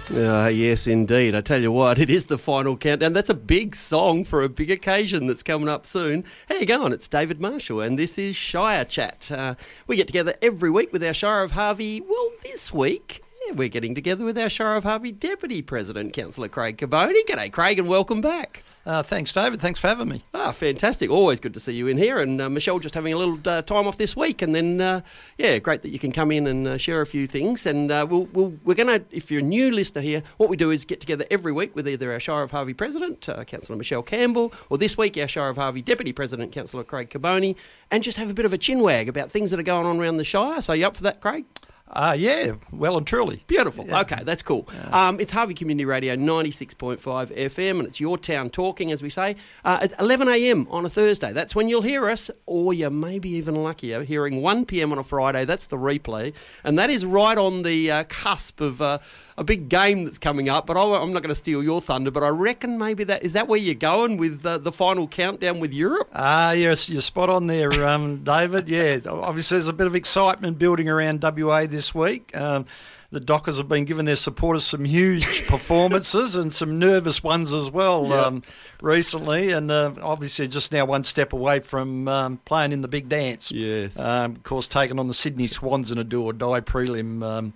Yes, indeed. I tell you what, it is the final countdown. That's a big song for a big occasion that's coming up soon. How you going? It's David Marshall, and this is Shire Chat. We get together every week with our Shire of Harvey. Well, this week, we're getting together with our Shire of Harvey Deputy President, Councillor Craig Carbone. G'day, Craig, and welcome back. Thanks, David. Thanks for having me. Fantastic. Always good to see you in here. And Michelle just having a little time off this week. And then, great that you can come in and share a few things. And we're going to, if you're a new listener here, what we do is get together every week with either our Shire of Harvey President, Councillor Michelle Campbell, or this week our Shire of Harvey Deputy President, Councillor Craig Carbone, and just have a bit of a chinwag about things that are going on around the Shire. So you up for that, Craig? Yeah, well and truly. Beautiful. Yeah. Okay, that's cool. It's Harvey Community Radio 96.5 FM, and it's your town talking, as we say, at 11 a.m. on a Thursday. That's when you'll hear us, or you may be even luckier, hearing 1 p.m. on a Friday. That's the replay, and that is right on the cusp of a big game that's coming up. But I'm not going to steal your thunder, but I reckon maybe is that where you're going with the final countdown with Europe? Yes, you're spot on there, David. Yeah, obviously there's a bit of excitement building around WA this week. The Dockers have been giving their supporters some huge performances and some nervous ones as well recently, and obviously just now one step away from playing in the big dance. Yes. Of course, taking on the Sydney Swans in a do-or-die prelim